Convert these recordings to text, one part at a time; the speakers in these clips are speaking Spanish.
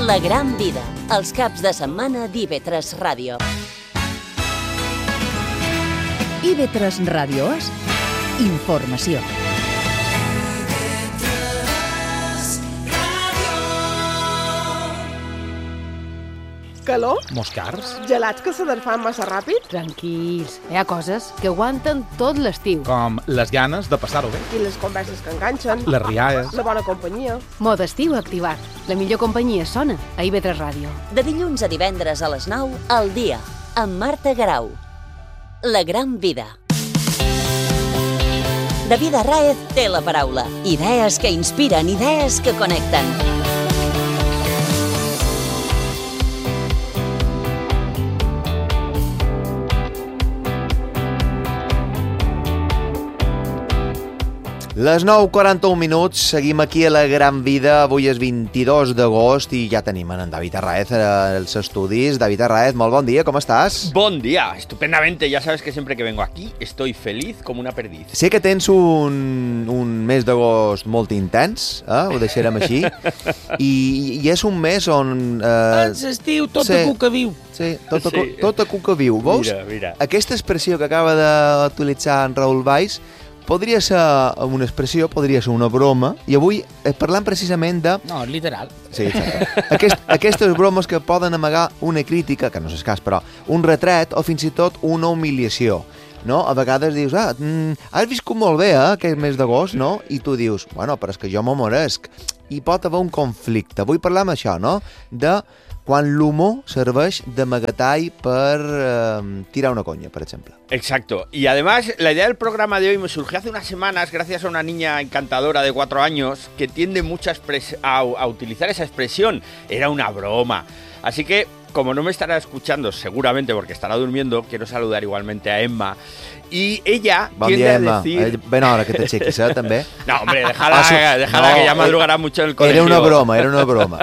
La gran vida, els caps de setmana d'IV3 Ràdio. IV3 Ràdio és informació. Calor? Moscars? Gelats que s'aderfan massa ràpid? Tranquils, hi ha coses que aguanten tot l'estiu. Com les ganes de passar-ho bé. I les converses que enganxen? Les rialles. La bona companyia? Mode estiu activat. La millor companyia sona a IV3 Ràdio. De dilluns a divendres a les 9, al dia, amb Marta Garau. La gran vida. David Arraez té la paraula. Idees que inspiren, idees que connecten. Les 9:41 minuts, seguim aquí a La Gran Vida, avui és 22 d'agost i ja tenim en David Arraez als estudis. David Arraez, molt bon dia, com estàs? Bon día, estupendamente, ya sabes que siempre que vengo aquí estoy feliz como una perdiz. Sé que tens un mes d'agost molt intens, ho deixarem així, i és un mes on... L'estiu, tot a cuca viu. Sí, tot a cuca viu. Veus? Mira. Aquesta expressió que acaba d'utilitzar en Raül Valls podria ser una expressió, podria ser una broma, i avui parlant precisament de... No, literal. Sí, exacte. Aquestes bromes que poden amagar una crítica, que no és cas, però un retret o fins i tot una humiliació. No? A vegades dius, has viscut molt bé, aquest mes d'agost, no? I tu dius, bueno, però és que jo m'ho meresc. I pot haver un conflicte. Avui parlem això, no? De quan l'humor serveix d'amagatall per tirar una conya, por ejemplo. Exacto. Y además, la idea del programa de hoy me surgió hace unas semanas gracias a una niña encantadora de 4 años que tiende mucho a utilizar esa expresión. Era una broma. Así que, como no me estará escuchando seguramente porque estará durmiendo, quiero saludar igualmente a Emma. Y ella tiende a decir... Ben hora que t'aixequis, també. No, hombre, déjala que ya madrugará mucho en el colegio. Era una broma.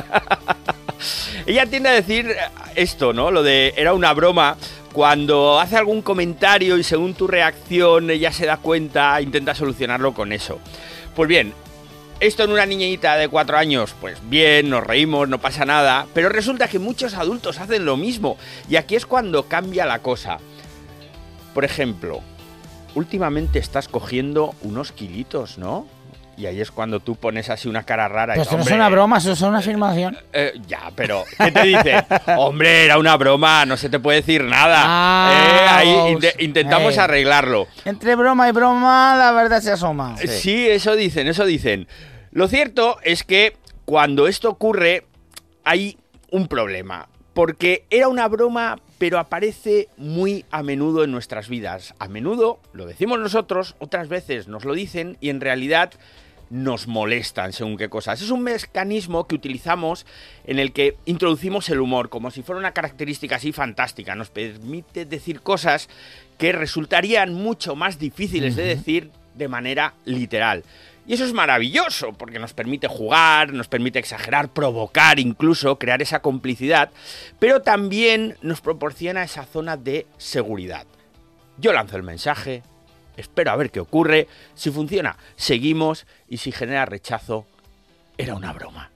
Ella tiende a decir esto, ¿no? Lo de era una broma. Cuando hace algún comentario y según tu reacción ella se da cuenta, intenta solucionarlo con eso. Pues bien, esto en una niñita de 4 años, pues bien, nos reímos, no pasa nada. Pero resulta que muchos adultos hacen lo mismo. Y aquí es cuando cambia la cosa. Por ejemplo, últimamente estás cogiendo unos kilitos, ¿no? Y ahí es cuando tú pones así una cara rara. Pues eso no es una broma, eso es una afirmación. Ya, pero ¿qué te dice? Hombre, era una broma, no se te puede decir nada. Ahí intentamos arreglarlo. Entre broma y broma, la verdad se asoma. Sí, eso dicen. Lo cierto es que cuando esto ocurre, hay un problema. Porque era una broma, pero aparece muy a menudo en nuestras vidas. A menudo lo decimos nosotros, otras veces nos lo dicen y en realidad nos molestan según qué cosas. Es un mecanismo que utilizamos en el que introducimos el humor como si fuera una característica así fantástica. Nos permite decir cosas que resultarían mucho más difíciles de decir de manera literal. Y eso es maravilloso porque nos permite jugar, nos permite exagerar, provocar incluso, crear esa complicidad, pero también nos proporciona esa zona de seguridad. Yo lanzo el mensaje, espero a ver qué ocurre, si funciona, seguimos y si genera rechazo, era una broma.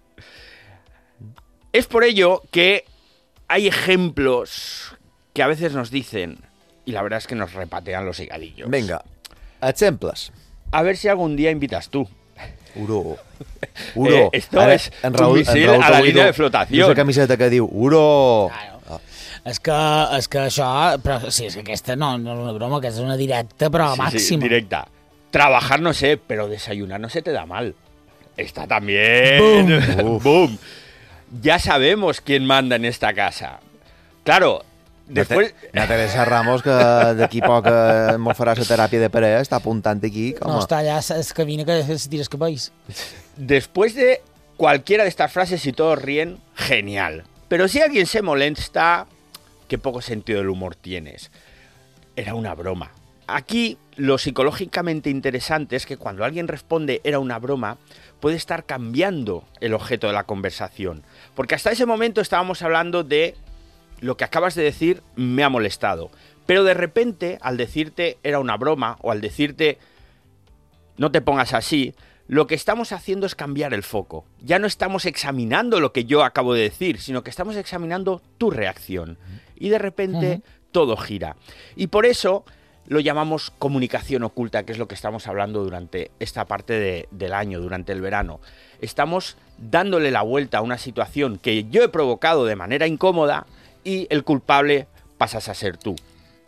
Es por ello que hay ejemplos que a veces nos dicen, y la verdad es que nos repatean los higadillos. Venga, ejemplos. A ver si algún día invitas tú. Uro. Esto ara, es un misil a la línia de flotació. És la camiseta que diu Uro. Claro. És que això... Però sí, és que aquesta no és una broma, aquesta és una directa, però màxima. Sí, directa. Trabajar no sé, pero desayunar no se te da mal. Esta también. ¡Bum! ¡Bum! Ya sabemos quién manda en esta casa. Claro... Després... La Teresa Ramos, que d'aquí poc m'ho farà la teràpia de parella, està apuntant aquí. No, està allà, es camina que se tira escapéis. Después de cualquiera de estas frases, si todos ríen, genial. Pero si alguien se molesta, qué poco sentido del humor tienes. Era una broma. Aquí, lo psicológicamente interesante es que cuando alguien responde era una broma, puede estar cambiando el objeto de la conversación. Porque hasta ese momento estábamos hablando de lo que acabas de decir me ha molestado. Pero de repente, al decirte era una broma o al decirte no te pongas así, lo que estamos haciendo es cambiar el foco. Ya no estamos examinando lo que yo acabo de decir, sino que estamos examinando tu reacción. Y de repente todo gira. Y por eso lo llamamos comunicación oculta, que es lo que estamos hablando durante esta parte del año, durante el verano. Estamos dándole la vuelta a una situación que yo he provocado de manera incómoda y el culpable pasas a ser tú.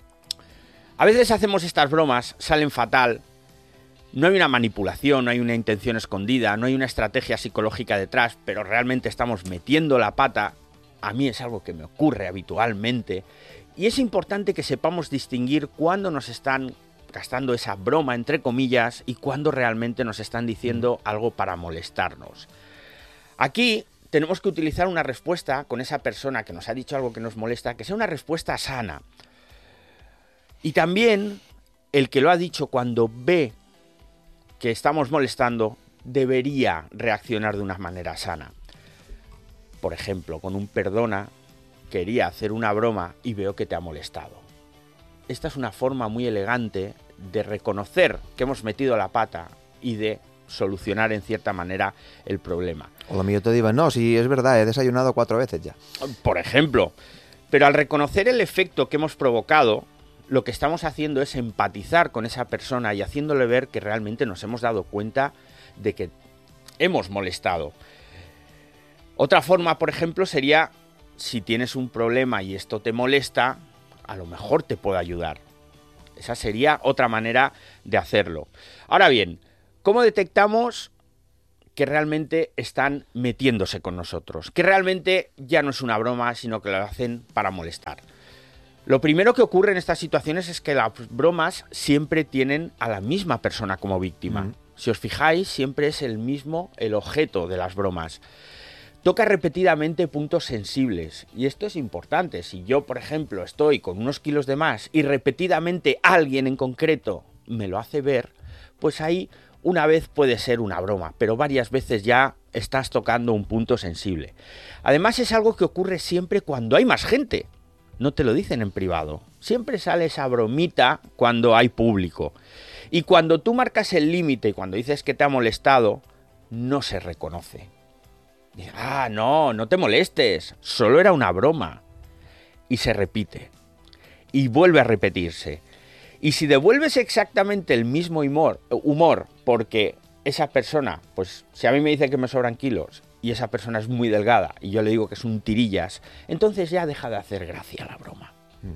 A veces hacemos estas bromas, salen fatal. No hay una manipulación, no hay una intención escondida, no hay una estrategia psicológica detrás, pero realmente estamos metiendo la pata. A mí es algo que me ocurre habitualmente. Y es importante que sepamos distinguir cuándo nos están gastando esa broma, entre comillas, y cuándo realmente nos están diciendo algo para molestarnos. Aquí tenemos que utilizar una respuesta con esa persona que nos ha dicho algo que nos molesta, que sea una respuesta sana. Y también el que lo ha dicho, cuando ve que estamos molestando, debería reaccionar de una manera sana. Por ejemplo, con un perdona, quería hacer una broma y veo que te ha molestado. Esta es una forma muy elegante de reconocer que hemos metido la pata y de solucionar en cierta manera el problema. O lo mío te digo, no, si es verdad, he desayunado 4 veces ya. Por ejemplo. Pero al reconocer el efecto que hemos provocado, lo que estamos haciendo es empatizar con esa persona y haciéndole ver que realmente nos hemos dado cuenta de que hemos molestado. Otra forma, por ejemplo, sería, si tienes un problema y esto te molesta, a lo mejor te puedo ayudar. Esa sería otra manera de hacerlo. Ahora bien, ¿cómo detectamos que realmente están metiéndose con nosotros? Que realmente ya no es una broma, sino que lo hacen para molestar. Lo primero que ocurre en estas situaciones es que las bromas siempre tienen a la misma persona como víctima. Si os fijáis, siempre es el mismo el objeto de las bromas. Toca repetidamente puntos sensibles, y esto es importante. Si yo, por ejemplo, estoy con unos kilos de más y repetidamente alguien en concreto me lo hace ver, pues ahí una vez puede ser una broma, pero varias veces ya estás tocando un punto sensible. Además, es algo que ocurre siempre cuando hay más gente. No te lo dicen en privado. Siempre sale esa bromita cuando hay público. Y cuando tú marcas el límite y cuando dices que te ha molestado, no se reconoce. Dice, no te molestes, solo era una broma. Y se repite. Y vuelve a repetirse. Y si devuelves exactamente el mismo humor, porque esa persona, pues si a mí me dice que me sobran kilos y esa persona es muy delgada y yo le digo que es un tirillas, entonces ya deja de hacer gracia la broma.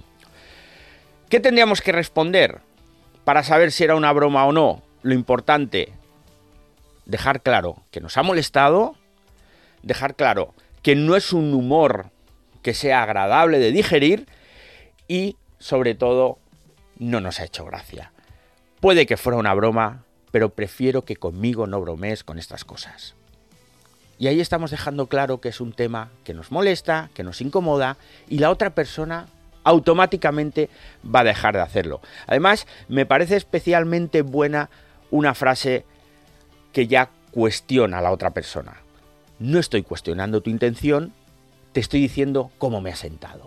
¿Qué tendríamos que responder para saber si era una broma o no? Lo importante, dejar claro que nos ha molestado, dejar claro que no es un humor que sea agradable de digerir y, sobre todo, no nos ha hecho gracia. Puede que fuera una broma, pero prefiero que conmigo no bromees con estas cosas. Y ahí estamos dejando claro que es un tema que nos molesta, que nos incomoda, y la otra persona automáticamente va a dejar de hacerlo. Además, me parece especialmente buena una frase que ya cuestiona a la otra persona. No estoy cuestionando tu intención, te estoy diciendo cómo me ha sentado.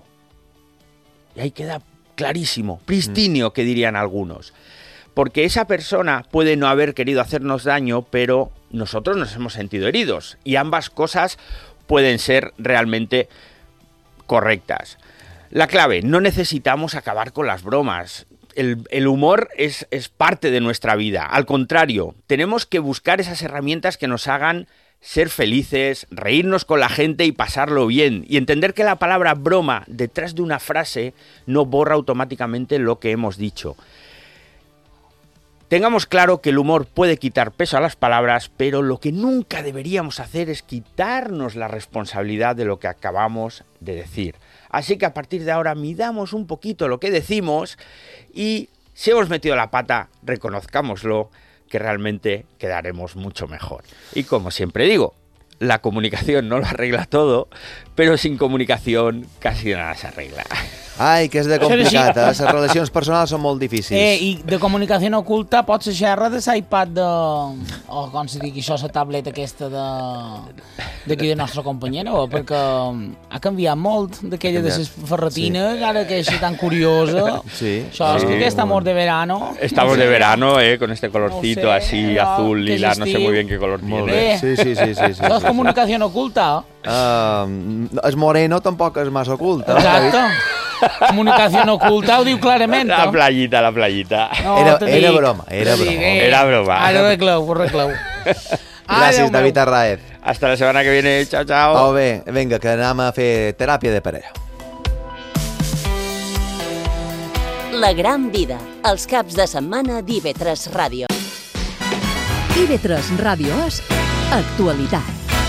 Y ahí queda clarísimo, pristinio, que dirían algunos. Porque esa persona puede no haber querido hacernos daño, pero nosotros nos hemos sentido heridos. Y ambas cosas pueden ser realmente correctas. La clave, no necesitamos acabar con las bromas. El humor es parte de nuestra vida. Al contrario, tenemos que buscar esas herramientas que nos hagan ser felices, reírnos con la gente y pasarlo bien. Y entender que la palabra broma detrás de una frase no borra automáticamente lo que hemos dicho. Tengamos claro que el humor puede quitar peso a las palabras, pero lo que nunca deberíamos hacer es quitarnos la responsabilidad de lo que acabamos de decir. Así que a partir de ahora midamos un poquito lo que decimos y si hemos metido la pata, reconozcámoslo, que realmente quedaremos mucho mejor. Y como siempre digo, la comunicación no lo arregla todo, pero sin comunicación casi nada se arregla. Ai, que és de complicat, Les relacions personals són molt difícils. I de comunicació oculta pot ser xerra de l'iPad de... O com se digui això, la tableta aquesta d'aquí de nostra companyera, perquè ha canviat molt d'aquella de les ferretines, ara que és tan curiosa. Sí. Això és que estamos de verano. Estamos de verano, con este colorcito No sé, así, però azul, que lila, no sé estiu. muy bien qué color Molt tiene. bé. Sí. Això és comunicació oculta. El moreno tampoc és massa ocult. Exacte. Comunicació oculta ho diu clarament. La playita. No, Era te dic, broma, era te dic, broma. Era broma. Ara ho arregleu. Gràcies, David Arraez. Hasta la semana que viene. Chao, chao. Molt bé, vinga, que anem a fer teràpia de parella. La gran vida, els caps de setmana d'IV3 Ràdio. IB3 Ràdio és actualitat.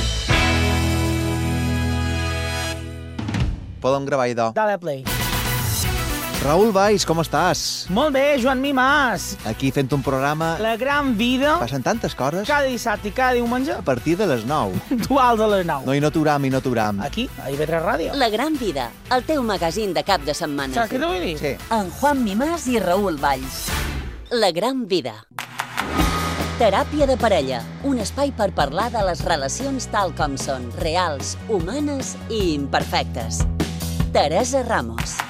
Podem gravar, idò. Dale play. Raül Valls, com estàs? Molt bé, Joan Mimàs. Aquí fent un programa... La gran vida, Passen tantes coses cada dissabte i cada diumenge, a partir de les 9. puntuals a les 9. No, i no t'uram. Aquí, a IB3 Ràdio. La gran vida, el teu magazín de cap de setmana. Saps què t'ho vull dir? Sí. En Juan Mimàs i Raül Valls. La gran vida. Teràpia de parella, un espai per parlar de les relacions tal com són, reals, humanes i imperfectes. Teresa Ramos.